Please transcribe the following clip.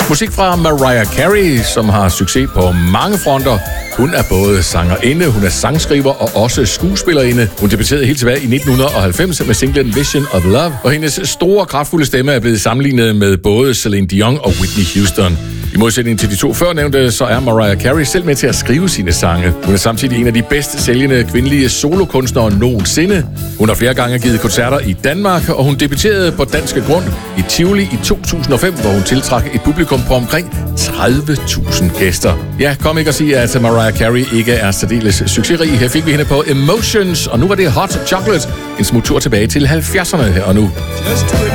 Musik fra Mariah Carey, som har succes på mange fronter. Hun er både sangerinde, hun er sangskriver og også skuespillerinde. Hun debuterede helt tilbage i 1990 med singlen Vision of Love, og hendes store, kraftfulde stemme er blevet sammenlignet med både Celine Dion og Whitney Houston. I modsætning til de to førnævnte, så er Mariah Carey selv med til at skrive sine sange. Hun er samtidig en af de bedst sælgende kvindelige solokunstnere nogensinde. Hun har flere gange givet koncerter i Danmark, og hun debuterede på dansk grund i Tivoli i 2005, hvor hun tiltrak et publikum på omkring 30.000 gæster. Ja, kom ikke at sige, at Mariah Carey ikke er særdeles succesrig. Her fik vi hende på Emotions, og nu var det Hot Chocolate. En smut tur tilbage til 70'erne her og nu.